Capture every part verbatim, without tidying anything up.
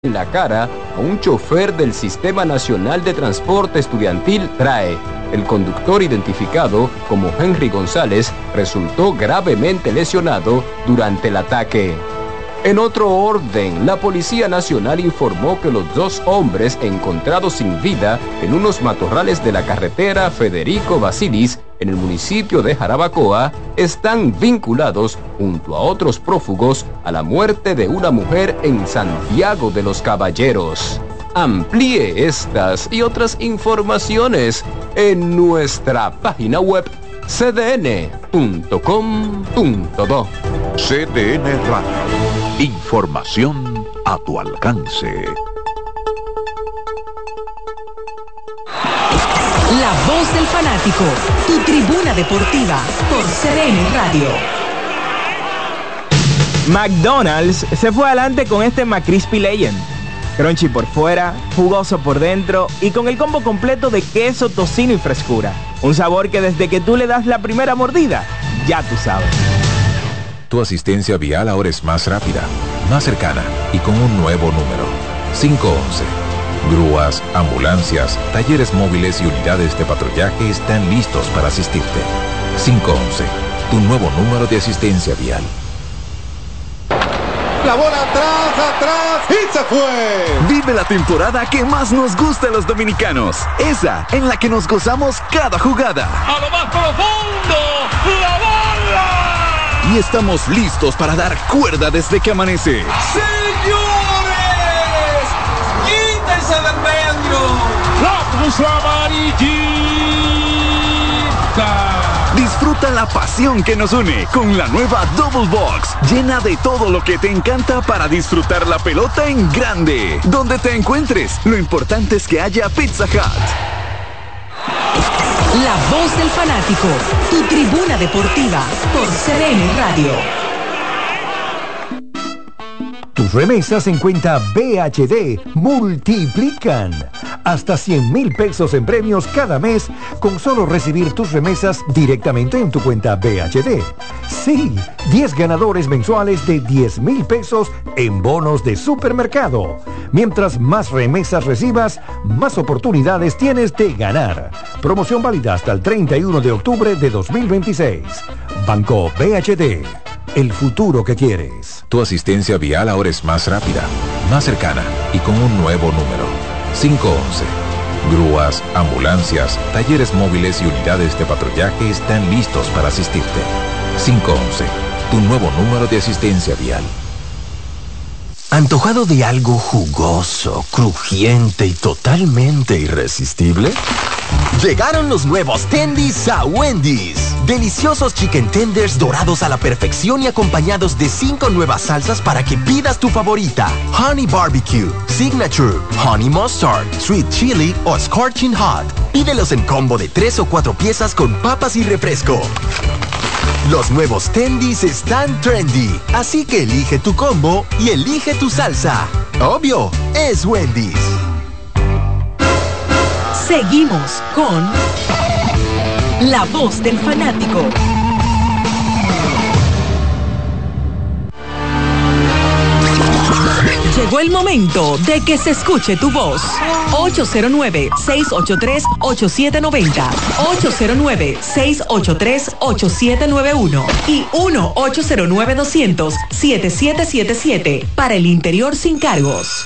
en la cara a un chofer del Sistema Nacional de Transporte Estudiantil T R A E. El conductor, identificado como Henry González, resultó gravemente lesionado durante el ataque. En otro orden, la Policía Nacional informó que los dos hombres encontrados sin vida en unos matorrales de la carretera Federico Basilis, en el municipio de Jarabacoa, están vinculados, junto a otros prófugos, a la muerte de una mujer en Santiago de los Caballeros. Amplíe estas y otras informaciones en nuestra página web c d n punto com punto do. C D N Radio. Información a tu alcance. La voz del fanático, tu tribuna deportiva por C D N Radio. McDonald's se fue adelante con este McCrispy Legend. Crunchy por fuera, jugoso por dentro y con el combo completo de queso, tocino y frescura. Un sabor que desde que tú le das la primera mordida, ya tú sabes. Tu asistencia vial ahora es más rápida, más cercana y con un nuevo número. cinco once. Grúas, ambulancias, talleres móviles y unidades de patrullaje están listos para asistirte. cinco once. Tu nuevo número de asistencia vial. La bola atrás, atrás y se fue. Vive la temporada que más nos gusta a los dominicanos. Esa en la que nos gozamos cada jugada. A lo más profundo, la bola. Y estamos listos para dar cuerda desde que amanece. ¡Señores! ¡Quítense del medio! ¡La cruz amarillita! Disfruta la pasión que nos une con la nueva Double Box, llena de todo lo que te encanta para disfrutar la pelota en grande. Donde te encuentres, lo importante es que haya Pizza Hut. La voz del fanático, tu tribuna deportiva por C D N Radio. Tus remesas en cuenta B H D multiplican. Hasta cien mil pesos en premios cada mes con solo recibir tus remesas directamente en tu cuenta B H D. Sí, diez ganadores mensuales de diez mil pesos en bonos de supermercado. Mientras más remesas recibas, más oportunidades tienes de ganar. Promoción válida hasta el treinta y uno de octubre de dos mil veintiséis. Banco B H D. El futuro que quieres. Tu asistencia vial ahora es más rápida, más cercana y con un nuevo número. cinco once. Grúas, ambulancias, talleres móviles y unidades de patrullaje están listos para asistirte. cinco once. Tu nuevo número de asistencia vial. ¿Antojado de algo jugoso, crujiente y totalmente irresistible? Llegaron los nuevos Tendies a Wendy's. Deliciosos chicken tenders dorados a la perfección y acompañados de cinco nuevas salsas para que pidas tu favorita. Honey Barbecue, Signature, Honey Mustard, Sweet Chili o Scorching Hot. Pídelos en combo de tres o cuatro piezas con papas y refresco. Los nuevos Tendies están trendy, así que elige tu combo y elige tu salsa. Obvio, es Wendy's. Seguimos con La Voz del Fanático. Llegó el momento de que se escuche tu voz. ocho cero nueve, seis ocho tres, ocho siete nueve cero, ocho cero nueve, seis ocho tres, ocho siete nueve uno y uno ocho cero nueve, dos cero cero, siete siete siete siete para el interior sin cargos.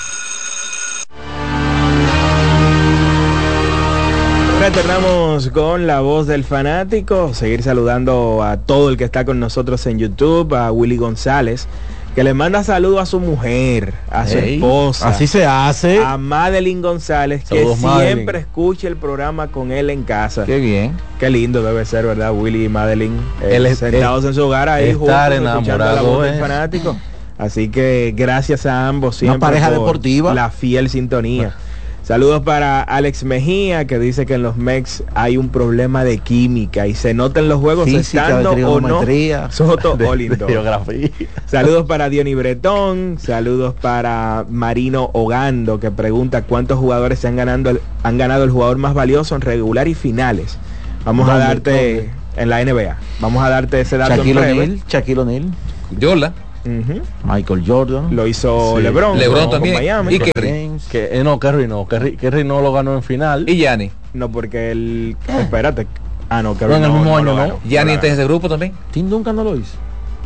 Retornamos con La Voz del Fanático. Seguir saludando a todo el que está con nosotros en YouTube, a Willy González, que le manda saludos a su mujer, a su Ey, esposa. Así se hace. A Madeline González, Saludos, que Madeline. siempre escucha el programa con él en casa. Qué bien. Qué lindo debe ser, ¿verdad? Willy y Madeline eh, Él es- sentados él- en su hogar ahí juntos, estar escuchando La enamorado Voz del es- Fanático. Así que gracias a ambos siempre Una pareja por deportiva. la fiel sintonía. Saludos para Alex Mejía, que dice que en los Mex hay un problema de química y se nota en los juegos Física, estando de o no trigonometría, Soto de- o de Lindor. geografía. Saludos para Diony Bretón, saludos para Marino Ogando, que pregunta cuántos jugadores se han ganado el, han ganado el jugador más valioso en regular y finales. Vamos a ¿Dónde? darte ¿Dónde? en la N B A. Vamos a darte ese dato Shaquille en breve. O'Neal, Shaquille O'Neal. Yola. Uh-huh. Michael Jordan. Lo hizo sí. LeBron. LeBron también. Miami. Y Kerry. Que, eh, no, Kerry no. Kerry, Kerry no lo ganó en final. ¿Y Gianni? No, porque él... Espérate. Ah, no, Kerry no, en el no, mismo no, año, no. ¿no? Gianni antes de ese grupo también. Tim Duncan no lo hizo.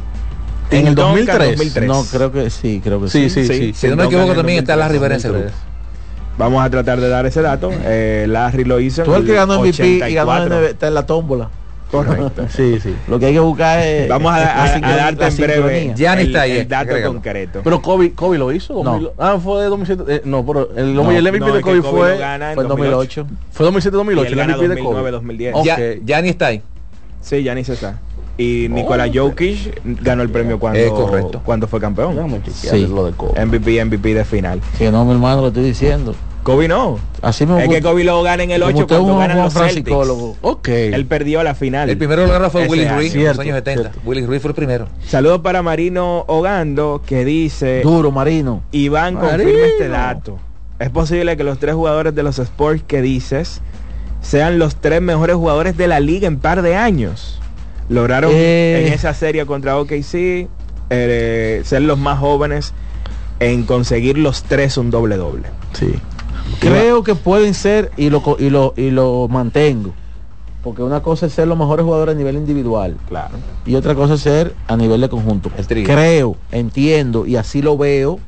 En el dos mil tres. dos mil tres. No, creo que sí, creo que sí. sí. Sí, sí, sí. Si no me equivoco también está Larry Bird en ese grupo. Vamos a tratar de dar ese dato. Eh, Larry lo hizo. Tú el que ganó M V P y ganó N B A, está en la tómbola. Correcto. Sí, sí. Lo que hay que buscar es... Vamos a, a, a darte en breve Gianni está ahí, el dato agrégalo. concreto. Pero Kobe, Kobe lo hizo. No. dos mil, ah, fue de dos mil siete. Eh, no, pero el, no, el M V P no, de Kobe, Kobe fue, fue en dos mil ocho. Fue dos mil siete dos mil ocho. Y él gana dos mil nueve dos mil diez. Okay. Gianni está ahí. Sí, Gianni está. Y oh, Nikola Jokic ganó el premio cuando, eh, correcto. cuando fue campeón. Sí. Lo de Kobe. M V P, M V P de final. Que no, mi hermano, lo estoy diciendo. Kobe no. Así me es que Kobe lo gana en el ocho cuando ganan los Celtics. Okay. Él perdió la final. El primero lo ganó fue Ese Willie Reed en los años setenta. Cierto. Willie Reed fue el primero. Saludos para Marino Ogando, que dice... Duro, Marino. Iván, Marino. confirma este dato. Es posible que los tres jugadores de los Spurs que dices sean los tres mejores jugadores de la liga en par de años. Lograron eh... en esa serie contra O K C eh, ser los más jóvenes en conseguir los tres un doble doble. Sí. Creo que pueden ser y lo y lo y lo mantengo, porque una cosa es ser los mejores jugadores a nivel individual, claro, y otra cosa es ser a nivel de conjunto. Creo, entiendo y así lo veo.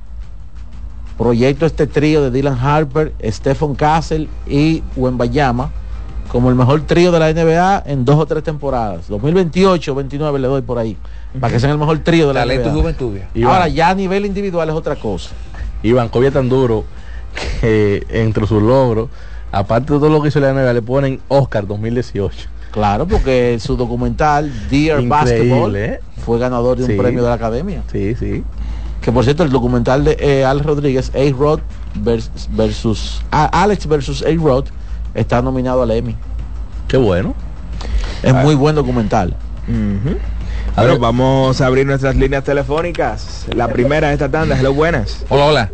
Proyecto este trío de Dylan Harper, Stephen Castle y Wembanyama como el mejor trío de la N B A en dos o tres temporadas. dos mil veintiocho, veintinueve le doy por ahí, uh-huh, para que sean el mejor trío de la Talento N B A. Juventud. Ahora ya a nivel individual es otra cosa. Iván Kobe es tan duro que entre sus logros, aparte de todo lo que hizo la N B A, le ponen Oscar dos mil dieciocho. Claro, porque su documental Dear Basketball ¿eh? fue ganador de un sí. premio de la Academia. Sí, sí. Que por cierto, el documental de eh, Alex Rodríguez, A-Rod versus, versus ah, Alex versus A-Rod, está nominado al Emmy. Qué bueno. Es ah. muy buen documental. Uh-huh. A ver, vamos a abrir nuestras líneas telefónicas. La primera de esta tanda. Hello, buenas. Hola, hola.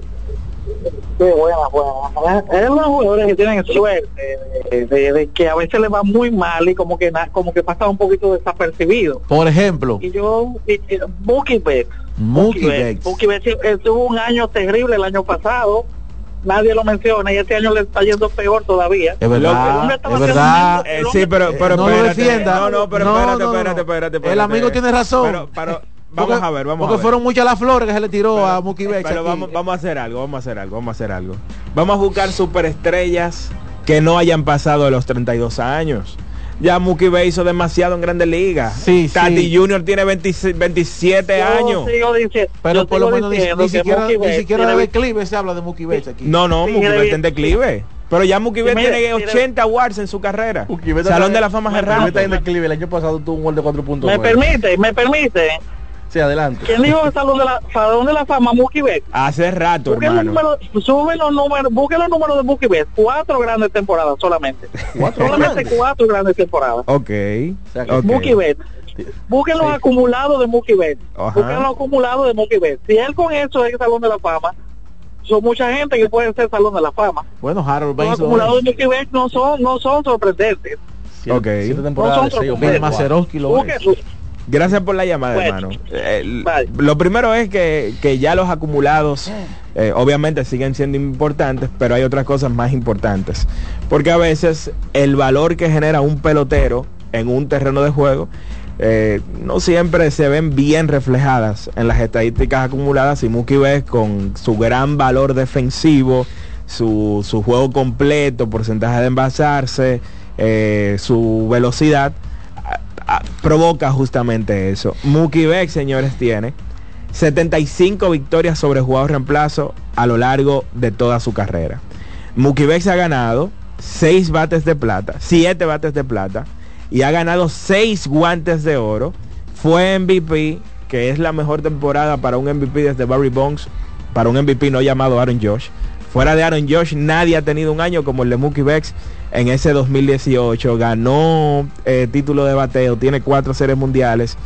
Sí, buenas, buenas. Es unos jugadores que tienen suerte de, de, de que a veces les va muy mal y como que na, como que pasa un poquito desapercibido. Por ejemplo. Y yo, Mookie Betts. Mookie Betts. Mookie Betts tuvo un año terrible el año pasado. Nadie lo menciona y este año le está yendo peor todavía. Es verdad, es verdad. Eh, sí, pero, pero no espérate, lo defienda. No, no, pero no, espérate, no, no. espérate, espérate, espérate. El amigo tiene razón. Pero, pero vamos porque, a ver, vamos porque a ver. fueron muchas las flores que se le tiró pero, a Mookie Betts. Pero aquí. vamos, vamos a hacer algo, vamos a hacer algo, vamos a hacer algo. Vamos a buscar superestrellas que no hayan pasado de los treinta y dos años. Ya Mookie Betts hizo demasiado en Grandes Ligas. Sí, Tati sí. Junior tiene veintisiete yo años. Sigo diciendo, pero por lo menos ni, ni siquiera, ni siquiera de Betts declive se habla de Mookie Betts aquí. No, no, sí, Mookie Betts sí. en declive. Pero ya Mookie Betts tiene ochenta awards en su carrera. Salón de la Fama cerrado. Está en declive. El año pasado tuvo un gol de cuatro puntos. Me permite, me permite. Sí, adelante. ¿Quién dijo el Salón de la, Salón de la Fama? Mookie Betts. Hace rato, busque hermano. Número, sube los números, busque los números de Mookie Betts. Cuatro grandes temporadas solamente. ¿Cuatro solamente grandes? cuatro grandes temporadas. Ok. okay. Mookie Betts. Busquen los sí. acumulados de Mookie Betts. Busquen los acumulados de Mookie Betts. Si él con eso es el Salón de la Fama, son mucha gente que puede ser Salón de la Fama. Bueno, Harold Baines. Los acumulados de Mookie Betts no son, no son sorprendentes. Ok. Siete temporadas no de son seis, Mazeroski lo es. Gracias por la llamada, bueno, hermano. Eh, lo primero es que, que ya los acumulados eh, obviamente siguen siendo importantes, pero hay otras cosas más importantes. Porque a veces el valor que genera un pelotero en un terreno de juego eh, no siempre se ven bien reflejadas en las estadísticas acumuladas. Y Mookie Betts, con su gran valor defensivo, su, su juego completo, porcentaje de envasarse, eh, su velocidad, a, a, provoca justamente eso. Mookie Betts, señores, tiene setenta y cinco victorias sobre jugador reemplazo a lo largo de toda su carrera. Mookie Betts ha ganado seis bates de plata, siete bates de plata, y ha ganado seis guantes de oro. Fue M V P, que es la mejor temporada para un M V P desde Barry Bonds, para un M V P no llamado Aaron Josh. Fuera de Aaron Josh, nadie ha tenido un año como el de Mookie Betts en ese dos mil dieciocho. Ganó eh, título de bateo, tiene cuatro series mundiales.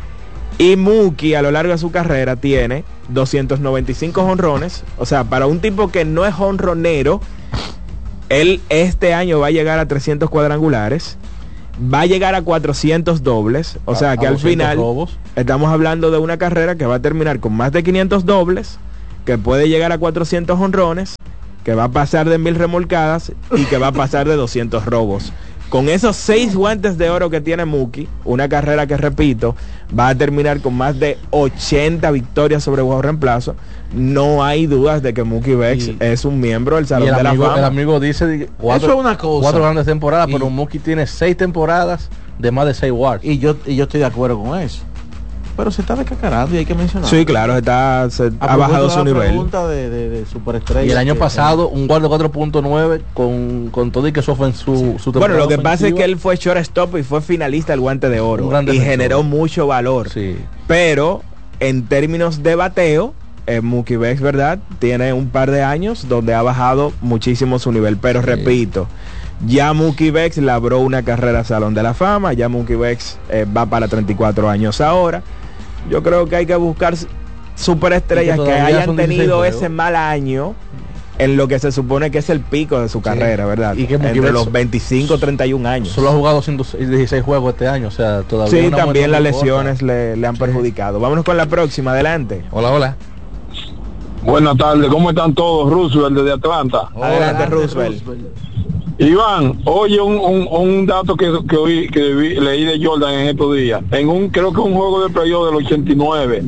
Y Mookie a lo largo de su carrera tiene doscientos noventa y cinco jonrones. O sea, para un tipo que no es jonronero, él este año va a llegar a trescientos cuadrangulares, va a llegar a cuatrocientos dobles, o a, sea que al final robos. Estamos hablando de una carrera que va a terminar con más de quinientos dobles, que puede llegar a cuatrocientos honrones, que va a pasar de mil remolcadas y que va a pasar de doscientos robos. Con esos seis guantes de oro que tiene Mookie, una carrera que, repito, va a terminar con más de ochenta victorias sobre bajo reemplazo, no hay dudas de que Mookie Betts y, es un miembro del Salón de amigo, la Fama. El amigo dice cuatro, eso es una cosa. cuatro grandes temporadas, y, pero Mookie tiene seis temporadas de más de seis wars. Y yo, y yo estoy de acuerdo con eso. Pero se está descacarando y hay que mencionar. Sí, claro, está, se ha bajado su nivel. De, de, de superestrella, y el año que, pasado, un guard de cuatro punto nueve con, con todo y que eso fue en su, su Bueno, lo que ofensiva. pasa es que él fue shortstop y fue finalista del Guante de Oro. Y generó mucho valor. Sí. Pero, en términos de bateo, eh, Mookie Betts, ¿verdad? Tiene un par de años donde ha bajado muchísimo su nivel. Pero, sí. repito, ya Mookie Betts labró una carrera Salón de la Fama. Ya Mookie Betts eh, va para treinta y cuatro años ahora. Yo creo que hay que buscar superestrellas que, que hayan tenido ese mal año en lo que se supone que es el pico de su sí. carrera, ¿verdad? Y que entre los veinticinco, treinta y un años. Solo ha jugado ciento dieciséis juegos este año, o sea, todavía. Sí, también las lesiones le, le han sí. perjudicado. Vámonos con la próxima, adelante. Hola, hola. Buenas tardes, ¿cómo están todos? Roosevelt desde Atlanta. Hola, adelante, Roosevelt. Roosevelt. Iván, oye un, un, un dato que, que, oí, que vi, leí de Jordan en estos días. En un, creo que un juego de playoff del ochenta y nueve,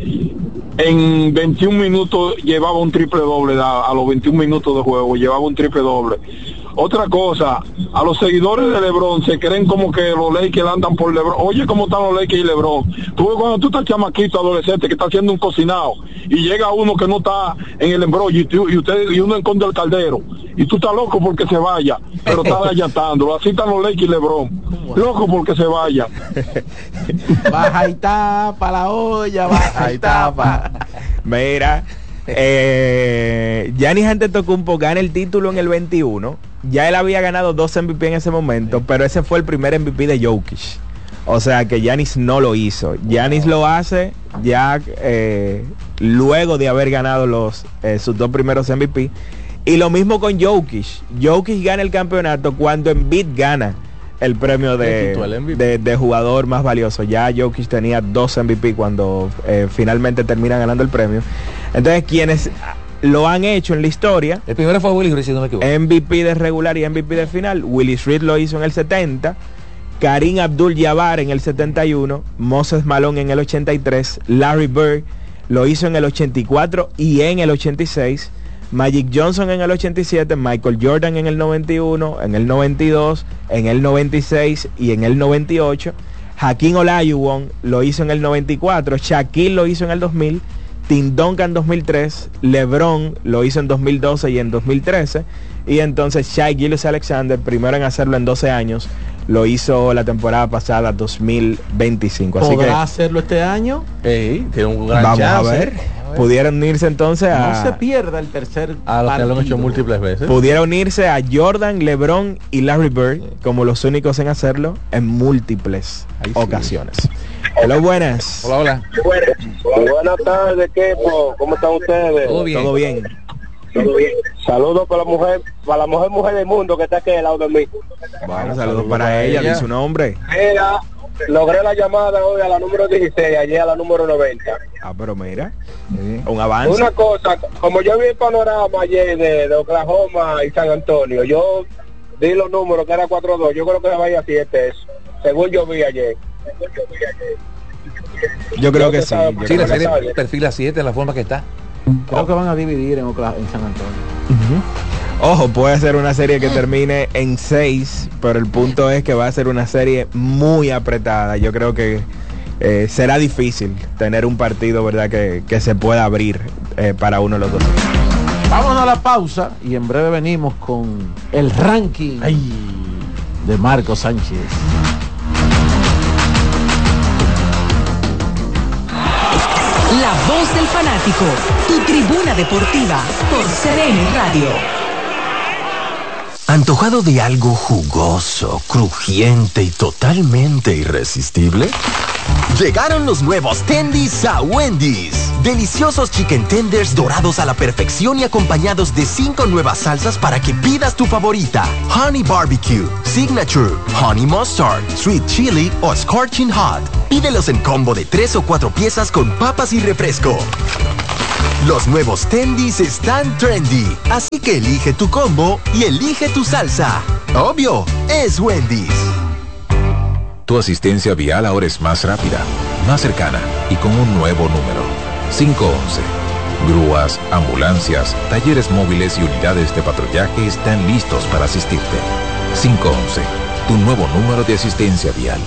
en veintiún minutos llevaba un triple doble, a, a los veintiún minutos de juego llevaba un triple doble. Otra cosa, a los seguidores de LeBron se creen como que los Lakers andan por LeBron. Oye, ¿cómo están los Lakers y LeBron? Tú ves cuando tú estás chamaquito, adolescente, que está haciendo un cocinado, y llega uno que no está en el embrollo, y, tú, y, usted, y uno esconde el caldero, y tú estás loco porque se vaya, pero está allantándolo. Así están los Lakers y LeBron, loco porque se vaya. Baja y tapa la olla, baja y tapa. Mira, eh, Giannis Antetokounmpo gana el título en el veintiuno. Ya él había ganado dos M V P en ese momento, pero ese fue el primer M V P de Jokic. O sea que Giannis no lo hizo. Giannis wow. lo hace ya eh, luego de haber ganado los eh, sus dos primeros M V P. Y lo mismo con Jokic. Jokic gana el campeonato cuando Embiid gana el premio de, el de, de jugador más valioso. Ya Jokic tenía dos M V P cuando eh, finalmente termina ganando el premio. Entonces quienes lo han hecho en la historia, el primero fue Willis Reed, si no me equivoco, M V P de regular y M V P de final. Willis Reed lo hizo en el setenta, Kareem Abdul-Jabbar en el setenta y uno, Moses Malone en el ochenta y tres, Larry Bird lo hizo en el ochenta y cuatro y en el ochenta y seis, Magic Johnson en el ochenta y siete, Michael Jordan en el noventa y uno, en el noventa y dos, en el noventa y seis y en el noventa y ocho, Hakeem Olajuwon lo hizo en el noventa y cuatro, Shaquille lo hizo en el dos mil, Tim Duncan en dos mil tres, LeBron lo hizo en dos mil doce y en dos mil trece, y entonces Shai Gilgeous-Alexander, primero en hacerlo en doce años, lo hizo la temporada pasada dos mil veinticinco. Así ¿podrá que hacerlo este año? Sí, tiene un gran vamos chance. a ver. Pudieron unirse entonces a... No se pierda el tercer a los que lo han hecho múltiples veces. Pudiera unirse a Jordan, LeBron y Larry Bird como los únicos en hacerlo en múltiples sí. ocasiones. Hola, buenas. Hola, hola. Buenas tardes, equipo. ¿Cómo están ustedes? Todo bien. Todo bien. Todo bien. Saludos para la mujer, para la mujer mujer del mundo que está aquí al lado de mí. Bueno, saludos para ella, ella. Dice su nombre. Mira, logré la llamada hoy a la número dieciséis, ayer a la número noventa. Ah, pero mira, sí. un avance. Una cosa, como yo vi el panorama ayer de, de Oklahoma y San Antonio, yo di los números que era cuatro dos, yo creo que se vaya a siete eso, según yo vi ayer. Yo creo que sí. Yo sí, la serie perfila siete, la forma que está. Creo oh. que van a dividir en, Oklahoma, en San Antonio. Uh-huh. Ojo, puede ser una serie que termine en seis, pero el punto es que va a ser una serie muy apretada. Yo creo que eh, será difícil tener un partido, ¿verdad?, que, que se pueda abrir eh, para uno de los dos. Vámonos a la pausa y en breve venimos con el ranking Ay. de Marco Sánchez. La voz del fanático, tu tribuna deportiva por C D N Radio. ¿Antojado de algo jugoso, crujiente y totalmente irresistible? Llegaron los nuevos Tendies a Wendy's. Deliciosos chicken tenders dorados a la perfección y acompañados de cinco nuevas salsas para que pidas tu favorita. Honey Barbecue, Signature, Honey Mustard, Sweet Chili o Scorching Hot. Pídelos en combo de tres o cuatro piezas con papas y refresco. Los nuevos Tendies están trendy, así que elige tu combo y elige tu salsa. Obvio, es Wendy's. Tu asistencia vial ahora es más rápida, más cercana y con un nuevo número. cinco once. Grúas, ambulancias, talleres móviles y unidades de patrullaje están listos para asistirte. cinco once. Tu nuevo número de asistencia vial.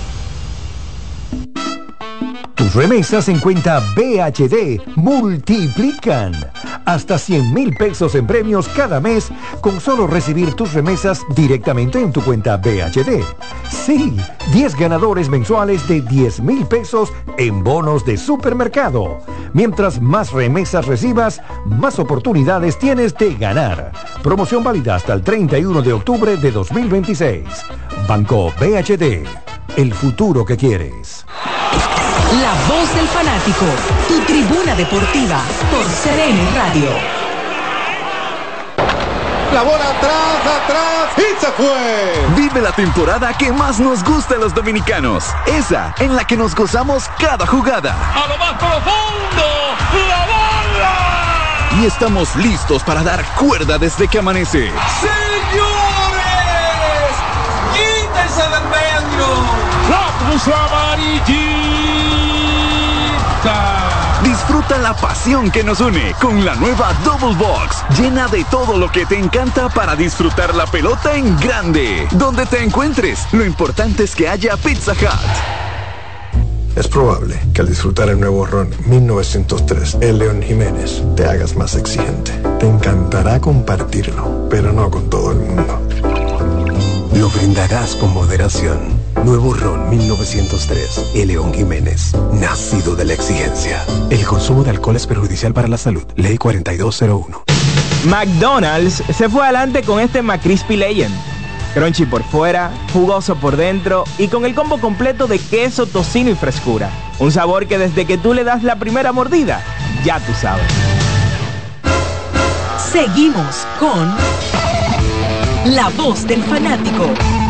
Tus remesas en cuenta B H D multiplican. Hasta cien mil pesos en premios cada mes con solo recibir tus remesas directamente en tu cuenta B H D. Sí, diez ganadores mensuales de diez mil pesos en bonos de supermercado. Mientras más remesas recibas, más oportunidades tienes de ganar. Promoción válida hasta el treinta y uno de octubre de dos mil veintiséis. Banco B H D. El futuro que quieres. La voz del fanático, tu tribuna deportiva por C D N Radio. La bola atrás, atrás y se fue. Vive la temporada que más nos gusta a los dominicanos. Esa en la que nos gozamos cada jugada. A lo más profundo, la bola. Y estamos listos para dar cuerda desde que amanece. ¡Señores! ¡Quítense del medio! ¡La puso amarillita! Disfruta la pasión que nos une con la nueva Double Box, llena de todo lo que te encanta para disfrutar la pelota en grande. Donde te encuentres, lo importante es que haya Pizza Hut. Es probable que al disfrutar el nuevo ron mil novecientos tres, el León Jiménez, te hagas más exigente. Te encantará compartirlo, pero no con todo el mundo. Lo brindarás con moderación. Nuevo ron mil novecientos tres, el León Jiménez, nacido de la exigencia. El consumo de alcohol es perjudicial para la salud. Ley cuarenta y dos cero uno. McDonald's se fue adelante con este McCrispy Legend. Crunchy por fuera, jugoso por dentro y con el combo completo de queso, tocino y frescura. Un sabor que desde que tú le das la primera mordida, ya tú sabes. Seguimos con La Voz del Fanático.